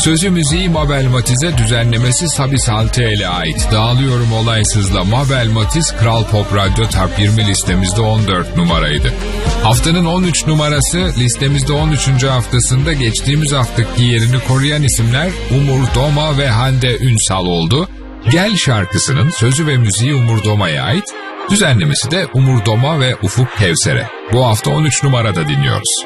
Sözü müziği Mabel Matiz'e, düzenlemesi Sabi Salte'ye ait. Dağılıyorum olaysızla Mabel Matiz, Kral Pop Radyo Top 20 listemizde 14 numaraydı. Haftanın 13 numarası listemizde 13. haftasında geçtiğimiz haftaki yerini koruyan isimler Umur Doma ve Hande Ünsal oldu. Gel şarkısının sözü ve müziği Umur Doma'ya ait, düzenlemesi de Umur Doma ve Ufuk Kevser'e. Bu hafta 13 numarada dinliyoruz.